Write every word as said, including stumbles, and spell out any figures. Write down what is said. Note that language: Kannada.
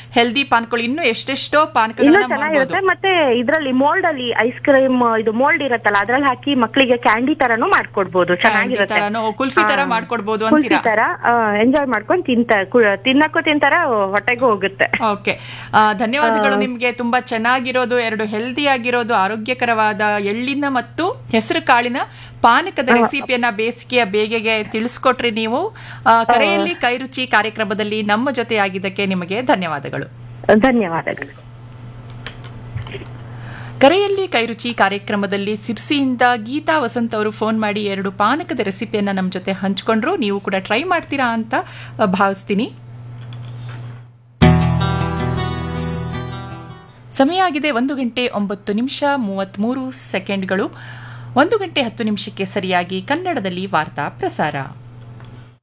ಹೆಲ್ದಿ ಪಾನಕಗಳು ಇನ್ನೂ ಎಷ್ಟೆಷ್ಟೋ ಇನ್ನೂ ಪಾನಕಗಳನ್ನ ಮಾಡ್ಬೋದು. ಚೆನ್ನಾಗಿರುತ್ತೆ. ಮತ್ತೆ ಇದ್ರಲ್ಲಿ ಮೋಲ್ಡ್ ಅಲ್ಲಿ ಐಸ್ ಕ್ರೀಮ್ ಇದು ಮೋಲ್ಡ್ ಇರತ್ತಲ್ಲ, ಅದ್ರಲ್ಲಿ ಹಾಕಿ ಮಕ್ಕಳಿಗೆ ಕ್ಯಾಂಡಿ ತರಾನು ಮಾಡ್ಕೊಡ್ಬೋದು. ಚೆನ್ನಾಗಿರುತ್ತೆ. ತರಾನು ಕುಲ್ಫಿ ತರ ಮಾಡ್ಕೊಡ್ಬೋದು ಕುಲ್ಫಿ ಅಂತೀರಾ? ತರ ಎಂಜಾಯ್ ಮಾಡ್ಕೊಂಡು ತಿಂತ ತಿನ್ನಕ್ಕೂ ತಿಂತಾರ, ಹೊಟ್ಟೆಗೂ ಹೋಗುತ್ತೆ. ಓಕೆ, ಧನ್ಯವಾದಗಳು ನಿಮ್ಗೆ. ತುಂಬಾ ಚೆನ್ನಾಗಿರೋದು, ಎರಡು ಹೆಲ್ದಿ ಆಗಿರೋದು, ಆರೋಗ್ಯಕರವಾದ ಎಳ್ಳಿನ ಮತ್ತು ಹೆಸರು ಕಾಳಿನ ಪಾನಕದ ರೆಸಿಪಿಯನ್ನ ಬೇಸಿಗೆಯ ಬೇಗೆಗೆ ತಿಳಿಸ್ಕೊಟ್ರಿ ನೀವು. ಆ, ಕರೆಯಲ್ಲಿ ಕೈರುಚಿ ಕಾರ್ಯಕ್ರಮದಲ್ಲಿ ನಮ್ಮ ಜೊತೆ ಆಗಿದ್ದಕ್ಕೆ ನಿಮಗೆ ಧನ್ಯವಾದಗಳು. ಧನ್ಯವಾದಗಳು. ಕರೆಯಲ್ಲಿ ಕೈರುಚಿ ಕಾರ್ಯಕ್ರಮದಲ್ಲಿ ಸಿರ್ಸಿಯಿಂದ ಗೀತಾ ವಸಂತ್ ಅವರು ಫೋನ್ ಮಾಡಿ ಎರಡು ಪಾನಕದ ರೆಸಿಪಿಯನ್ನ ನಮ್ಮ ಜೊತೆ ಹಂಚ್ಕೊಂಡ್ರು. ನೀವು ಕೂಡ ಟ್ರೈ ಮಾಡ್ತೀರಾ ಅಂತ ಭಾವಿಸ್ತೀನಿ. ಸಮಯ ಆಗಿದೆ ಒಂದು ಗಂಟೆ ಒಂಬತ್ತು ನಿಮಿಷ ಮೂವತ್ತ್ಮೂರು ಸೆಕೆಂಡ್ಗಳು. ಒಂದು ಗಂಟೆ ಹತ್ತು ನಿಮಿಷಕ್ಕೆ ಸರಿಯಾಗಿ ಕನ್ನಡದಲ್ಲಿ ವಾರ್ತಾ ಪ್ರಸಾರ.